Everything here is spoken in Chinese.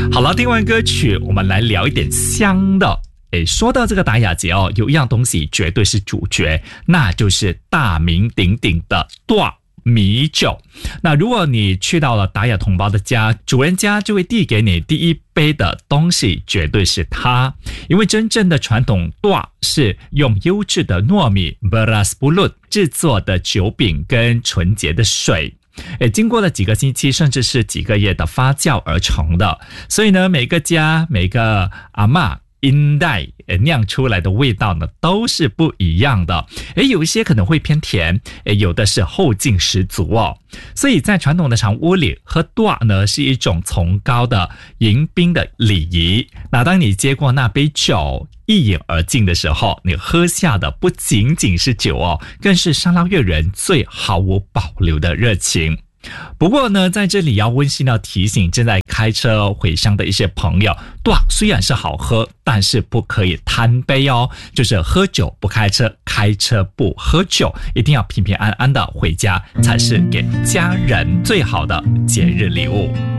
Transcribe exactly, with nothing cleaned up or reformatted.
好了，听完歌曲，我们来聊一点香的。诶，说到这个达雅节哦，有一样东西绝对是主角，那就是大名鼎鼎的大米酒。那如果你去到了达雅同胞的家，主人家就会递给你第一杯的东西，绝对是它。因为真正的传统大是用优质的糯米 beras pulut 制作的酒饼跟纯洁的水，诶，经过了几个星期甚至是几个月的发酵而成的。所以呢，每个家每个阿嬷阴代酿出来的味道呢都是不一样的。诶，有一些可能会偏甜，诶，有的是后劲十足哦。所以在传统的长屋里，喝大呢是一种崇高的迎宾的礼仪。那当你接过那杯酒一饮而尽的时候，你喝下的不仅仅是酒哦，更是沙捞越人最毫无保留的热情。不过呢，在这里要温馨的提醒正在开车回乡的一些朋友，大虽然是好喝，但是不可以贪杯哦，就是喝酒不开车，开车不喝酒，一定要平平安安的回家，才是给家人最好的节日礼物。